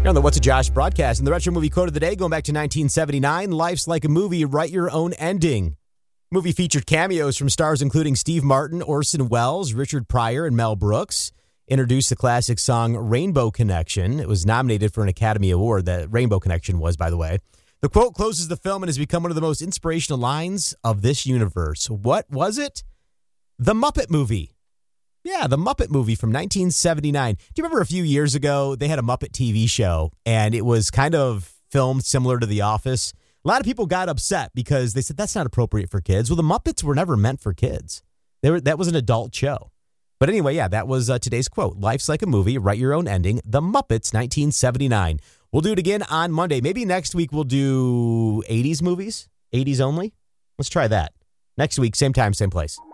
On the What's a Josh broadcast, and the retro movie quote of the day, going back to 1979, life's like a movie, write your own ending. Movie featured cameos from stars including Steve Martin, Orson Welles, Richard Pryor, and Mel Brooks. Introduced the classic song Rainbow Connection. It was nominated for an Academy Award, that Rainbow Connection was, by the way. The quote closes the film and has become one of the most inspirational lines of this universe. What was it? The Muppet Movie. Yeah, the Muppet Movie from 1979. Do you remember a few years ago, they had a Muppet TV show, and it was kind of filmed similar to The Office? A lot of people got upset because they said, that's not appropriate for kids. Well, the Muppets were never meant for kids. That was an adult show. But anyway, yeah, that was today's quote. Life's like a movie, write your own ending. The Muppets, 1979. We'll do it again on Monday. Maybe next week we'll do 80s movies, 80s only. Let's try that. Next week, same time, same place.